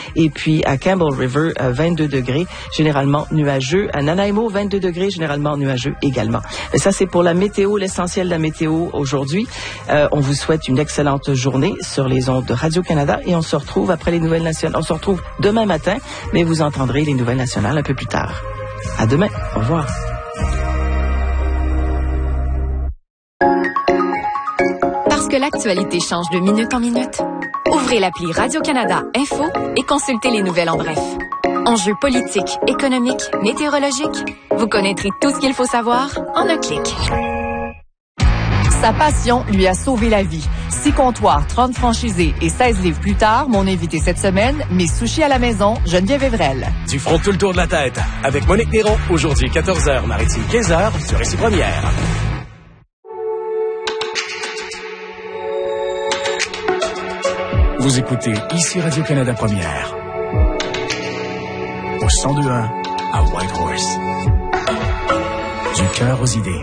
Et puis à Campbell River, 22 degrés, généralement nuageux. À Nanaimo, 22 degrés, généralement nuageux également. Et ça, c'est pour la météo, l'essentiel de la météo aujourd'hui. On vous souhaite une excellente journée sur les ondes de Radio-Canada et on se retrouve après les nouvelles nationales. On se retrouve demain matin, mais vous entendrez les nouvelles nationales un peu plus tard. À demain. Au revoir. Parce que l'actualité change de minute en minute, ouvrez l'appli Radio-Canada Info et consultez les nouvelles en bref. Enjeux politiques, économiques, météorologiques, vous connaîtrez tout ce qu'il faut savoir en un clic. Sa passion lui a sauvé la vie. 6 comptoirs, 30 franchisés et 16 livres plus tard, mon invité cette semaine, mes sushis à la maison, Geneviève Evrel. Du front tout le tour de la tête. Avec Monique Néron, aujourd'hui 14h, Maritime 15h, sur Ici Première. Vous écoutez Ici Radio-Canada Première. Au 102.1 à Whitehorse. Du cœur aux idées.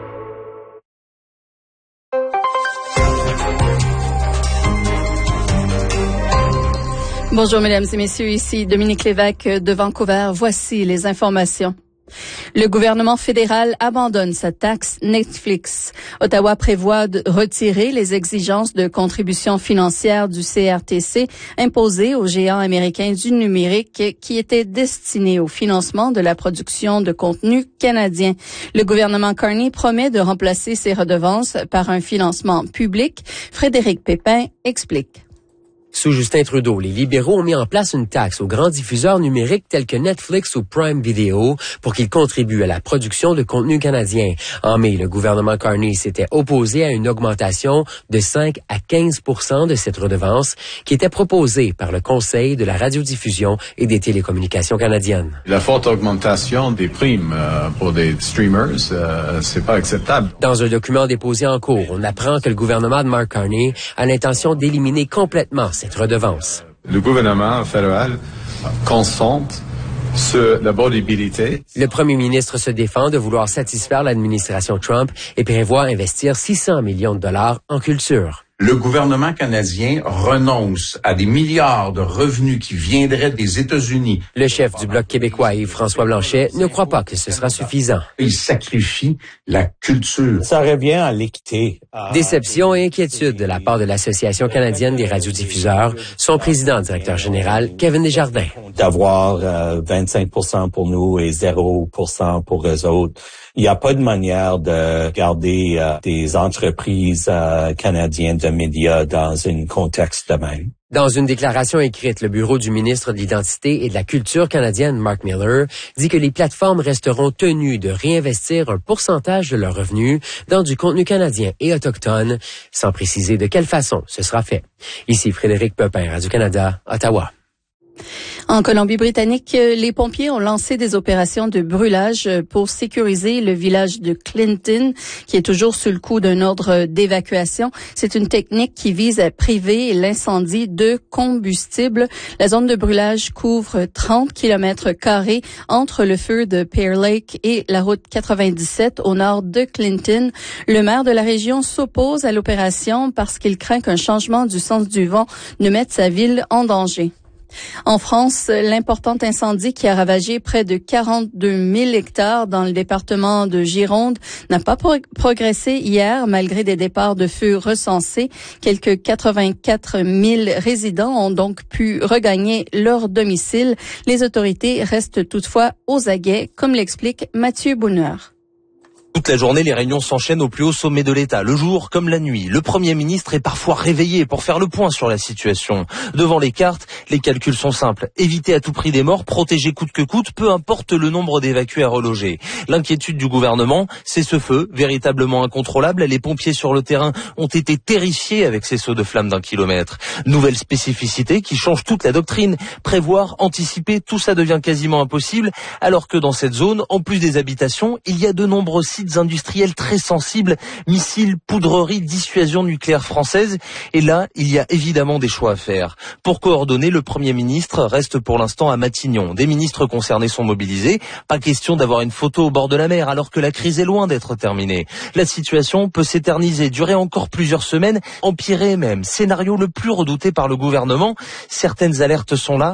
Bonjour mesdames et messieurs, ici Dominique Lévesque de Vancouver. Voici les informations. Le gouvernement fédéral abandonne sa taxe Netflix. Ottawa prévoit de retirer les exigences de contribution financière du CRTC imposées aux géants américains du numérique qui étaient destinés au financement de la production de contenu canadien. Le gouvernement Carney promet de remplacer ces redevances par un financement public. Frédéric Pépin explique. Sous Justin Trudeau, les libéraux ont mis en place une taxe aux grands diffuseurs numériques tels que Netflix ou Prime Video pour qu'ils contribuent à la production de contenu canadien. En mai, le gouvernement Carney s'était opposé à une augmentation de 5 à 15% de cette redevance qui était proposée par le Conseil de la radiodiffusion et des télécommunications canadiennes. La forte augmentation des primes pour des streamers, c'est pas acceptable. Dans un document déposé en cours, on apprend que le gouvernement de Mark Carney a l'intention d'éliminer complètement cette redevance. Le gouvernement fédéral concentre sur l'abordabilité. Le premier ministre se défend de vouloir satisfaire l'administration Trump et prévoit investir 600 millions de dollars en culture. Le gouvernement canadien renonce à des milliards de revenus qui viendraient des États-Unis. Le chef du Bloc québécois, Yves-François Blanchet, ne croit pas que ce sera suffisant. Il sacrifie la culture. Ça revient à l'équité. Déception et inquiétude de la part de l'Association canadienne des radiodiffuseurs, son président-directeur général, Kevin Desjardins. D'avoir 25% pour nous et 0% pour eux autres. Il n'y a pas de manière de garder des entreprises canadiennes de médias dans un contexte de même. Dans une déclaration écrite, le bureau du ministre de l'Identité et de la Culture canadienne, Mark Miller, dit que les plateformes resteront tenues de réinvestir un pourcentage de leurs revenus dans du contenu canadien et autochtone, sans préciser de quelle façon ce sera fait. Ici Frédéric Pépin, Radio-Canada, Ottawa. En Colombie-Britannique, les pompiers ont lancé des opérations de brûlage pour sécuriser le village de Clinton, qui est toujours sous le coup d'un ordre d'évacuation. C'est une technique qui vise à priver l'incendie de combustible. La zone de brûlage couvre 30 km² entre le feu de Pear Lake et la route 97 au nord de Clinton. Le maire de la région s'oppose à l'opération parce qu'il craint qu'un changement du sens du vent ne mette sa ville en danger. En France, l'important incendie qui a ravagé près de 42 000 hectares dans le département de Gironde n'a pas progressé hier malgré des départs de feu recensés. Quelques 84 000 résidents ont donc pu regagner leur domicile. Les autorités restent toutefois aux aguets, comme l'explique Mathieu Bonheur. Toute la journée, les réunions s'enchaînent au plus haut sommet de l'État, le jour comme la nuit. Le Premier ministre est parfois réveillé pour faire le point sur la situation. Devant les cartes, les calculs sont simples. Éviter à tout prix des morts, protéger coûte que coûte, peu importe le nombre d'évacués à reloger. L'inquiétude du gouvernement, c'est ce feu, véritablement incontrôlable. Les pompiers sur le terrain ont été terrifiés avec ces sauts de flammes d'1 kilomètre. Nouvelle spécificité qui change toute la doctrine. Prévoir, anticiper, tout ça devient quasiment impossible, alors que dans cette zone, en plus des habitations, il y a de nombreux sites industriels très sensibles, missiles, poudreries, dissuasion nucléaire française. Et là, il y a évidemment des choix à faire. Pour coordonner, le Premier ministre reste pour l'instant à Matignon. Des ministres concernés sont mobilisés. Pas question d'avoir une photo au bord de la mer alors que la crise est loin d'être terminée. La situation peut s'éterniser, durer encore plusieurs semaines, empirer même. Scénario le plus redouté par le gouvernement. Certaines alertes sont là.